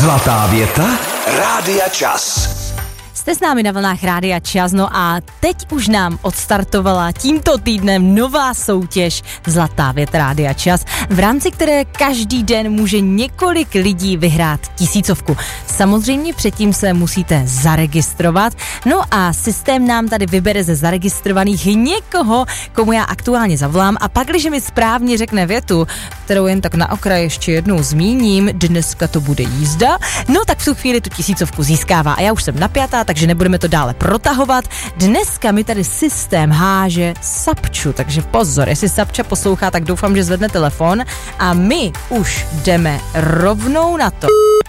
Zlatá věta Rádia Čas. Jste s námi na vlnách Rádia Čas, no a teď už nám odstartovala tímto týdnem nová soutěž Zlatá věta Rádia Čas, v rámci které každý den může několik lidí vyhrát 1000. Samozřejmě předtím se musíte zaregistrovat, no a systém nám tady vybere ze zaregistrovaných někoho, komu já aktuálně zavolám, a pak, když mi správně řekne větu, kterou jen tak na okraj ještě jednou zmíním, dneska to bude jízda, no tak v tu chvíli tu 1000 získává a já už jsem napjatá, takže nebudeme to dále protahovat. Dneska mi tady systém háže Sapču, takže pozor, jestli Sapča poslouchá, tak doufám, že zvedne telefon a my už jdeme rovnou na to.